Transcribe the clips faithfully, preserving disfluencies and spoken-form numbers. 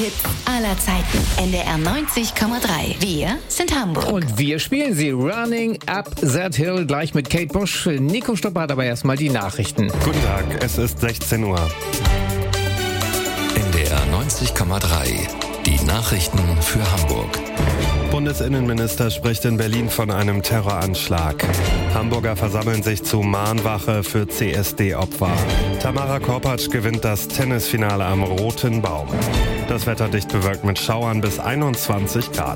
Hits aller Zeiten. N D R neunzig Komma drei. Wir sind Hamburg. Und wir spielen sie Running Up That Hill gleich mit Kate Bush. Nico Stopper hat aber erstmal die Nachrichten. Guten Tag, es ist sechzehn Uhr. N D R neunzig Komma drei. Die Nachrichten für Hamburg. Bundesinnenminister spricht in Berlin von einem Terroranschlag. Hamburger versammeln sich zu Mahnwache für C S D-Opfer. Tamara Korpatsch gewinnt das Tennisfinale am Roten Baum. Das Wetter dicht bewölkt mit Schauern bis einundzwanzig Grad.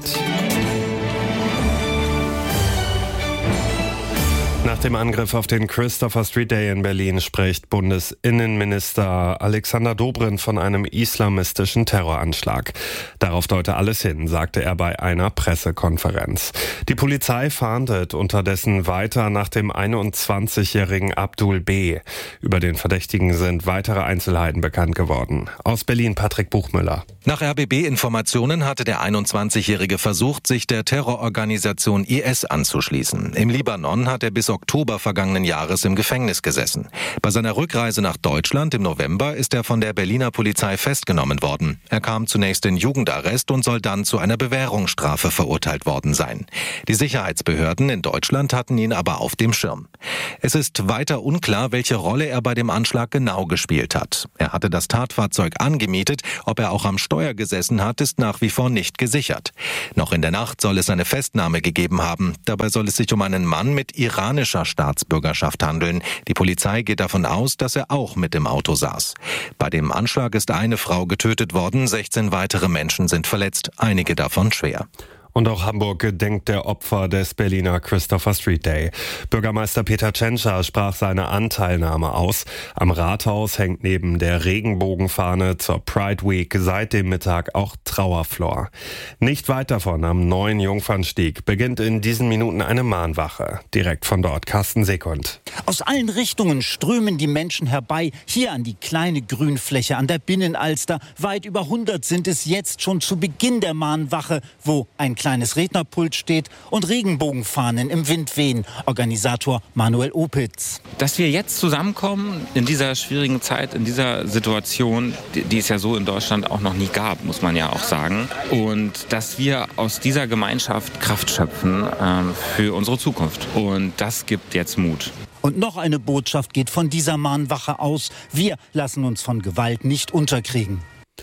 Nach dem Angriff auf den Christopher Street Day in Berlin spricht Bundesinnenminister Alexander Dobrindt von einem islamistischen Terroranschlag. Darauf deute alles hin, sagte er bei einer Pressekonferenz. Die Polizei fahndet unterdessen weiter nach dem einundzwanzigjährigen Abdul B. Über den Verdächtigen sind weitere Einzelheiten bekannt geworden. Aus Berlin Patrick Buchmüller. Nach R B B-Informationen hatte der einundzwanzigjährige versucht, sich der Terrororganisation I S anzuschließen. Im Libanon hat er bis Oktober vergangenen Jahres im Gefängnis gesessen. Bei seiner Rückreise nach Deutschland im November ist er von der Berliner Polizei festgenommen worden. Er kam zunächst in Jugendarrest und soll dann zu einer Bewährungsstrafe verurteilt worden sein. Die Sicherheitsbehörden in Deutschland hatten ihn aber auf dem Schirm. Es ist weiter unklar, welche Rolle er bei dem Anschlag genau gespielt hat. Er hatte das Tatfahrzeug angemietet, ob er auch am Steuer gesessen hat, ist nach wie vor nicht gesichert. Noch in der Nacht soll es eine Festnahme gegeben haben. Dabei soll es sich um einen Mann mit iranischer Staatsbürgerschaft handeln. Die Polizei geht davon aus, dass er auch mit im Auto saß. Bei dem Anschlag ist eine Frau getötet worden, sechzehn weitere Menschen sind verletzt, einige davon schwer. Und auch Hamburg gedenkt der Opfer des Berliner Christopher Street Day. Bürgermeister Peter Tschentscher sprach seine Anteilnahme aus. Am Rathaus hängt neben der Regenbogenfahne zur Pride Week seit dem Mittag auch Trauerflor. Nicht weit davon, am neuen Jungfernstieg, beginnt in diesen Minuten eine Mahnwache. Direkt von dort Carsten Sekund. Aus allen Richtungen strömen die Menschen herbei, hier an die kleine Grünfläche an der Binnenalster. Weit über hundert sind es jetzt schon zu Beginn der Mahnwache, wo ein kleines Rednerpult steht und Regenbogenfahnen im Wind wehen. Organisator Manuel Opitz. Dass wir jetzt zusammenkommen in dieser schwierigen Zeit, in dieser Situation, die, die es ja so in Deutschland auch noch nie gab, muss man ja auch sagen. Und dass wir aus dieser Gemeinschaft Kraft schöpfen ähm, für unsere Zukunft. Und das gibt jetzt Mut. Und noch eine Botschaft geht von dieser Mahnwache aus. Wir lassen uns von Gewalt nicht unterkriegen.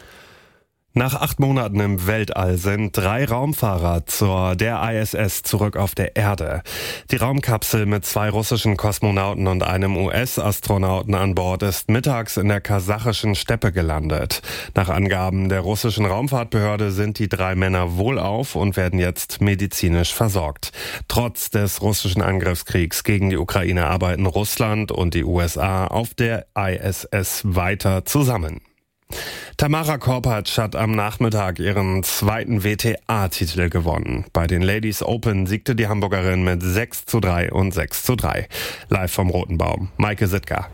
Nach acht Monaten im Weltall sind drei Raumfahrer zur der I S S zurück auf der Erde. Die Raumkapsel mit zwei russischen Kosmonauten und einem U S-Astronauten an Bord ist mittags in der kasachischen Steppe gelandet. Nach Angaben der russischen Raumfahrtbehörde sind die drei Männer wohlauf und werden jetzt medizinisch versorgt. Trotz des russischen Angriffskriegs gegen die Ukraine arbeiten Russland und die U S A auf der I S S weiter zusammen. Tamara Korpatsch hat am Nachmittag ihren zweiten W T A-Titel gewonnen. Bei den Ladies Open siegte die Hamburgerin mit sechs zu drei und sechs zu drei. Live vom Roten Baum, Maike Sittger.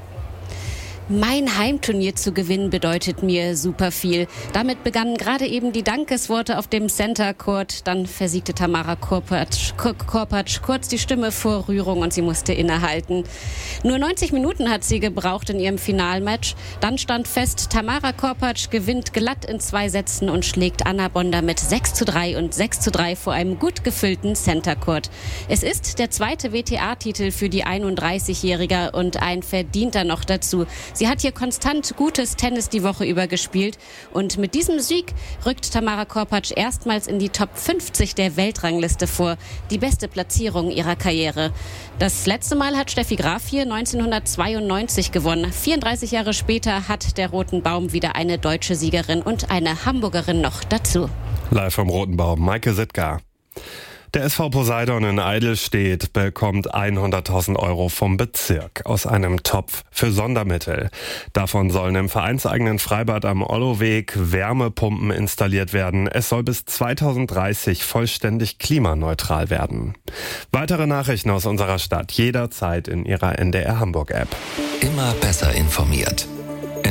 Mein Heimturnier zu gewinnen bedeutet mir super viel. Damit begannen gerade eben die Dankesworte auf dem Center Court. Dann versiegte Tamara Korpatsch, Korpatsch kurz die Stimme vor Rührung und sie musste innehalten. Nur neunzig Minuten hat sie gebraucht in ihrem Finalmatch. Dann stand fest, Tamara Korpatsch gewinnt glatt in zwei Sätzen und schlägt Anna Bonder mit sechs zu drei und sechs zu drei vor einem gut gefüllten Center Court. Es ist der zweite W T A-Titel für die einunddreißigjährige und ein verdienter noch dazu. Sie hat hier konstant gutes Tennis die Woche über gespielt und mit diesem Sieg rückt Tamara Korpatsch erstmals in die Top fünfzig der Weltrangliste vor, die beste Platzierung ihrer Karriere. Das letzte Mal hat Steffi Graf hier neunzehnhundertzweiundneunzig gewonnen. vierunddreißig Jahre später hat der Roten Baum wieder eine deutsche Siegerin und eine Hamburgerin noch dazu. Live vom Roten Baum, Maike Sittger. Der S V Poseidon in Eidelstedt bekommt hunderttausend Euro vom Bezirk aus einem Topf für Sondermittel. Davon sollen im vereinseigenen Freibad am Olloweg Wärmepumpen installiert werden. Es soll bis zweitausenddreißig vollständig klimaneutral werden. Weitere Nachrichten aus unserer Stadt jederzeit in Ihrer N D R Hamburg App. Immer besser informiert. N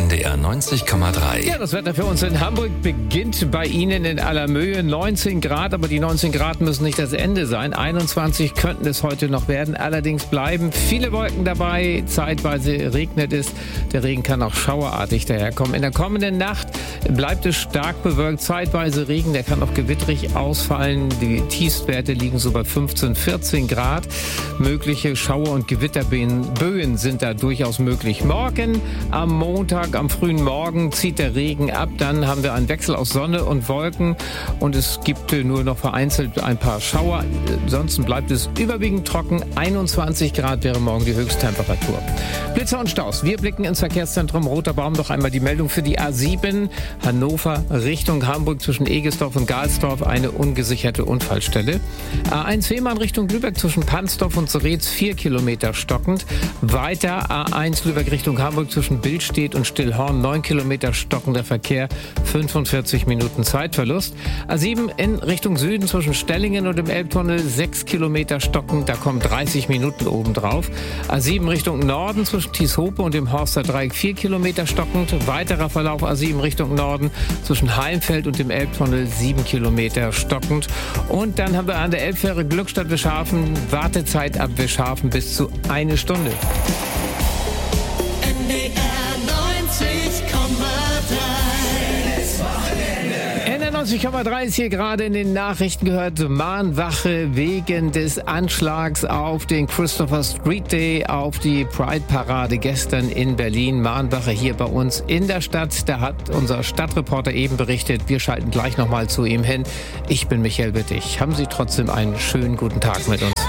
N D R neunzig Komma drei. Ja, das Wetter für uns in Hamburg beginnt bei Ihnen in aller Mühe. neunzehn Grad, aber die neunzehn Grad müssen nicht das Ende sein. einundzwanzig könnten es heute noch werden. Allerdings bleiben viele Wolken dabei. Zeitweise regnet es. Der Regen kann auch schauerartig daherkommen. In der kommenden Nacht bleibt es stark bewölkt. Zeitweise Regen, der kann auch gewitterig ausfallen. Die Tiefstwerte liegen so bei fünfzehn, vierzehn Grad. Mögliche Schauer- und Gewitterböen sind da durchaus möglich. Morgen am Montag, am frühen Morgen zieht der Regen ab. Dann haben wir einen Wechsel aus Sonne und Wolken und es gibt nur noch vereinzelt ein paar Schauer. Ansonsten bleibt es überwiegend trocken. einundzwanzig Grad wäre morgen die Höchsttemperatur. Blitzer und Staus. Wir blicken ins Verkehrszentrum Roter Baum. Noch einmal die Meldung für die A sieben Hannover Richtung Hamburg zwischen Egesdorf und Galsdorf. Eine ungesicherte Unfallstelle. A eins Fehmarn Richtung Lübeck zwischen Pansdorf und Zeretz vier Kilometer stockend. Weiter A eins Lübeck Richtung Hamburg zwischen Billstedt und Stillhorn neun Kilometer stockender Verkehr, fünfundvierzig Minuten Zeitverlust. A sieben in Richtung Süden zwischen Stellingen und dem Elbtunnel sechs Kilometer stockend, da kommen dreißig Minuten obendrauf. A sieben Richtung Norden zwischen Tieshope und dem Horster Dreieck vier Kilometer stockend. Weiterer Verlauf A sieben Richtung Norden zwischen Heimfeld und dem Elbtunnel sieben Kilometer stockend. Und dann haben wir an der Elbfähre Glückstadt-Wischhafen Wartezeit ab Wischhafen bis zu eine Stunde. N D R neunzig Komma drei. N D R neunzig Komma drei ist hier gerade in den Nachrichten gehört. Mahnwache wegen des Anschlags auf den Christopher Street Day, auf die Pride-Parade gestern in Berlin. Mahnwache hier bei uns in der Stadt. Da hat unser Stadtreporter eben berichtet. Wir schalten gleich nochmal zu ihm hin. Ich bin Michael Wittig. Haben Sie trotzdem einen schönen guten Tag mit uns.